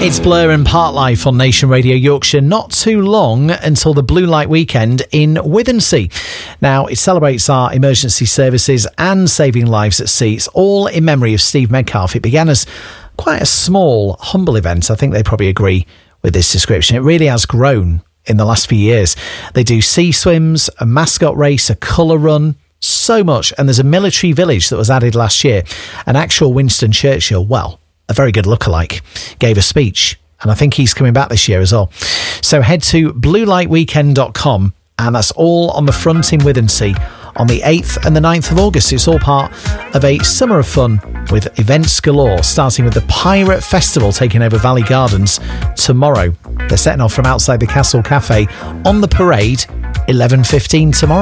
It's Blur and Part Life on Nation Radio Yorkshire. Not too long until the Blue Light Weekend in Withensea. Now, it celebrates our emergency services and saving lives at sea. It's all in memory of Steve Metcalfe. It began as quite a small, humble event. I think they probably agree with this description. It really has grown in the last few years. They do sea swims, a mascot race, a colour run, so much. And there's a military village that was added last year. An actual Winston Churchill, well, a very good lookalike, gave a speech. And I think he's coming back this year as well. So head to bluelightweekend.com, and that's all on the front in Withensea on the 8th and the 9th of August. It's all part of a summer of fun with events galore, starting with the Pirate Festival taking over Valley Gardens tomorrow. They're setting off from outside the Castle Cafe on the parade, 11:15 tomorrow.